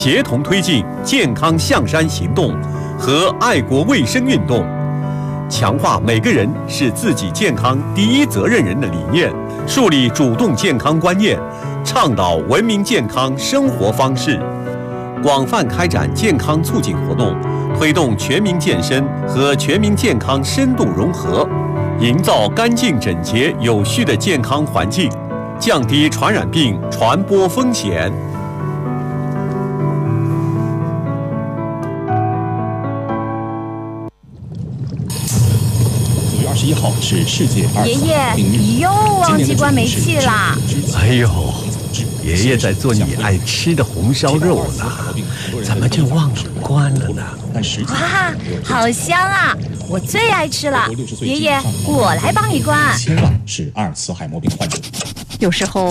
协同推进健康象山行动和爱国卫生运动，强化每个人是自己健康第一责任人的理念，树立主动健康观念，倡导文明健康生活方式，广泛开展健康促进活动，推动全民健身和全民健康深度融合，营造干净整洁有序的健康环境，降低传染病传播风险。 21号是世界二爷爷，你又忘记关煤气啦！ 哎呦，爷爷在做你爱吃的红烧肉呢，怎么就忘了关了呢？ 哇，好香啊！我最爱吃了。爷爷，我来帮你关。 千万是阿尔茨海默病患者。 有时候